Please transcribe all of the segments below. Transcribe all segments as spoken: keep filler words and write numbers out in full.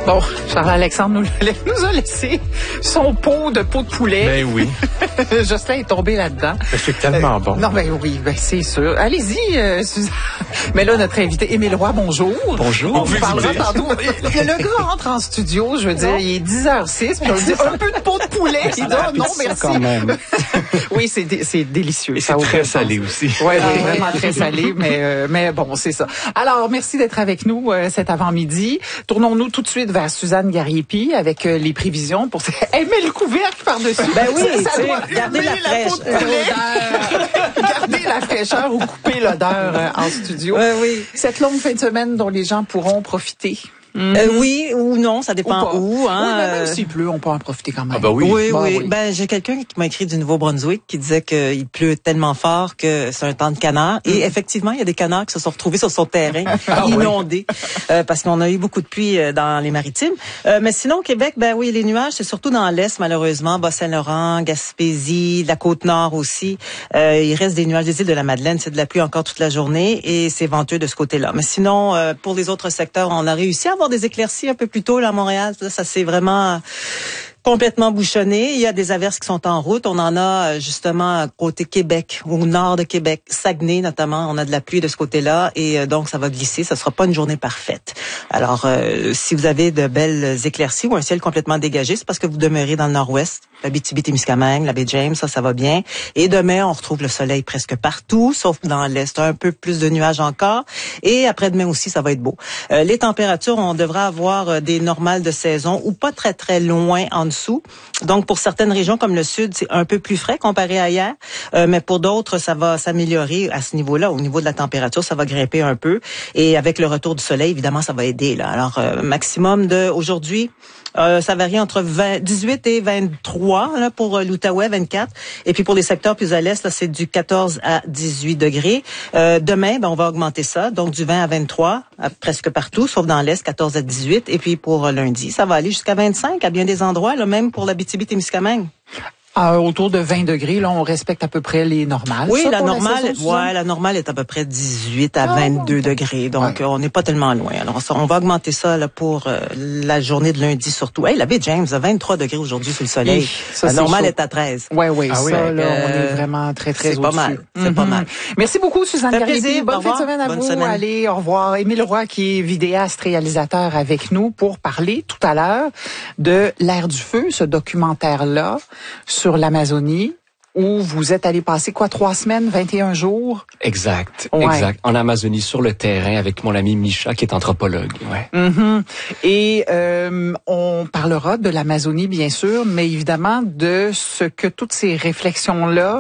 Bon, Charles-Alexandre nous, nous a laissé son pot de pot de poulet. Ben oui. Jocelyn est tombé là-dedans. Ben, c'est tellement euh, bon. Non, ben oui, ben c'est sûr. Allez-y, euh, Suzanne. Mais là, notre invité, Émile Roy, bonjour. Bonjour. On vous parlera tantôt. Le gars rentre en studio, je veux dire, il est dix heures six, puis on dit un peu de pot de poulet. Il dit oh, non, merci. Quand même. Oui, c'est dé- c'est délicieux. Et c'est très salé aussi. Oui, oui, vraiment très salé, mais, euh, mais bon, c'est ça. Alors, merci d'être avec nous euh, cet avant-midi. Tournons-nous tout de suite vers Suzanne Gariepi avec euh, les prévisions pour... Elle met le couvercle par-dessus. Ben oui, ça, ça doit garder la, la peau de poulet. Garder la fraîcheur ou couper l'odeur euh, en studio. Euh, oui. Cette longue fin de semaine dont les gens pourront profiter. Mm-hmm. Euh, oui ou non, ça dépend où. où hein, oui, mais même s'il pleut, on peut en profiter quand même. Ah ben oui. Oui, bah, oui. oui. Ben j'ai quelqu'un qui m'a écrit du Nouveau-Brunswick qui disait qu'il pleut tellement fort que c'est un temps de canard. Mm. Et effectivement, il y a des canards qui se sont retrouvés sur son terrain, ah, inondés, oui. euh, parce qu'on a eu beaucoup de pluie dans les maritimes. Euh, mais sinon, au Québec, ben oui, les nuages, c'est surtout dans l'Est, malheureusement. Bas-Saint-Laurent, Gaspésie, la Côte-Nord aussi. Euh, il reste des nuages des îles de la Madeleine. C'est de la pluie encore toute la journée et c'est venteux de ce côté-là. Mais sinon, euh, pour les autres secteurs, on a réussi à avoir des éclaircies un peu plus tôt là à Montréal. Ça, ça c'est vraiment complètement bouchonné. Il y a des averses qui sont en route. On en a justement côté Québec, au nord de Québec, Saguenay notamment. On a de la pluie de ce côté-là et donc ça va glisser. Ça sera pas une journée parfaite. Alors, euh, si vous avez de belles éclaircies ou un ciel complètement dégagé, c'est parce que vous demeurez dans le nord-ouest. L'Abitibi-Témiscamingue, la baie James, ça, ça va bien. Et demain, on retrouve le soleil presque partout, sauf dans l'est, un peu plus de nuages encore. Et après-demain aussi, ça va être beau. Euh, les températures, on devra avoir des normales de saison ou pas très, très loin en dessous. Donc, pour certaines régions comme le sud, c'est un peu plus frais comparé à hier. Euh, mais pour d'autres, ça va s'améliorer à ce niveau-là. Au niveau de la température, ça va grimper un peu. Et avec le retour du soleil, évidemment, ça va aider, là. Alors, euh, maximum de aujourd'hui, Euh, ça varie entre vingt, dix-huit et vingt-trois là, pour l'Outaouais, vingt-quatre. Et puis pour les secteurs plus à l'est, là, c'est du quatorze à dix-huit degrés. Euh, demain, ben, on va augmenter ça, donc du vingt à vingt-trois, à presque partout, sauf dans l'est, quatorze à dix-huit. Et puis pour lundi, ça va aller jusqu'à vingt-cinq à bien des endroits, là, même pour l'Abitibi-Témiscamingue. Euh, autour de vingt degrés, là, on respecte à peu près les normales. Oui, ça, la pour normale, la saison, ouais, la normale est à peu près dix-huit à ah, vingt-deux degrés. Donc, ouais. on n'est pas tellement loin. Alors, ça, on va augmenter ça, là, pour euh, la journée de lundi surtout. Hey, la baie James a vingt-trois degrés aujourd'hui sur le soleil. Oui, ça, la normale chaud. est à treize. Oui, oui, ah, ça, oui, là, euh, on est vraiment très, très c'est au-dessus. pas mal. C'est mm-hmm. pas mal. Merci beaucoup, Suzanne Gariepi. plaisir. Bonne fin de semaine à Bonne vous. semaine. Allez, au revoir. Émile Roy, qui est vidéaste, réalisateur avec nous pour parler tout à l'heure de l'ère du feu, ce documentaire-là sur l'Amazonie, où vous êtes allé passer quoi, trois semaines, vingt et un jours? Exact, ouais. exact. En Amazonie, sur le terrain, avec mon ami Micha, qui est anthropologue. Ouais. Mm-hmm. Et euh, on parlera de l'Amazonie, bien sûr, mais évidemment de ce que toutes ces réflexions-là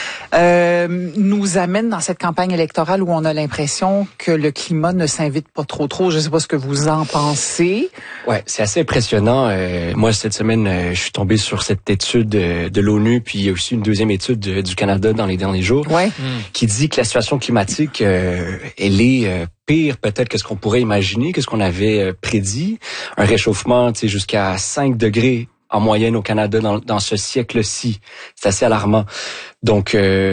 euh, nous amènent dans cette campagne électorale où on a l'impression que le climat ne s'invite pas trop trop. Je ne sais pas ce que vous en pensez. Ouais, c'est assez impressionnant. Euh, moi, cette semaine, euh, je suis tombé sur cette étude de, de l'ONU, puis il y a aussi une deuxième étude de, du Canada dans les derniers jours, ouais. qui dit que la situation climatique, euh, elle est euh, pire peut-être que ce qu'on pourrait imaginer, que ce qu'on avait euh, prédit. Un réchauffement, tu sais, jusqu'à cinq degrés en moyenne au Canada dans, dans ce siècle-ci. C'est assez alarmant. Donc, euh,